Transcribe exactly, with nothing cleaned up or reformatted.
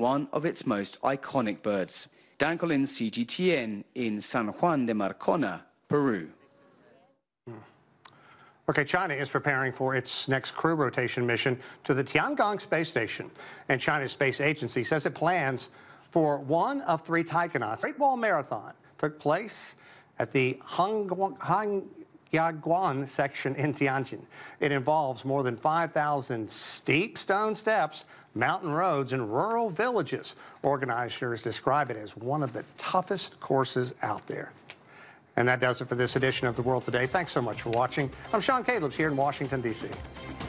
one of its most iconic birds. Dan Collins, C G T N, in San Juan de Marcona, Peru. Okay, China is preparing for its next crew rotation mission to the Tiangong space station. And China's space agency says it plans for one of three taikonauts. Great Wall Marathon took place at the Hangyaguan section in Tianjin. It involves more than five thousand steep stone steps, mountain roads, and rural villages. Organizers describe it as one of the toughest courses out there. And that does it for this edition of The World Today. Thanks so much for watching. I'm Sean Caleb's here in Washington, D C